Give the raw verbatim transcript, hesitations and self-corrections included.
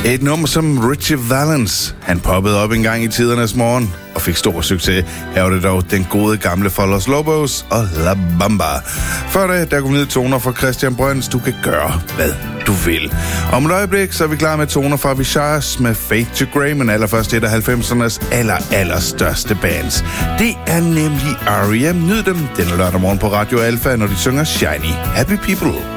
Et nummer som Ritchie Valens, han poppede op en gang i tidernes morgen og fik stor succes. Her var det dog den gode gamle for Los Lobos og La Bamba. Før det, der kom ned toner fra Christian Brøns. Du kan gøre, hvad du vil. Om et øjeblik, så er vi klar med toner fra Visage med Faith to Grey, men allerførst et af halvfemsernes aller, aller største bands. Det er nemlig R E M. Nyd dem denne lørdag morgen på Radio Alpha, når de synger Shiny Happy People.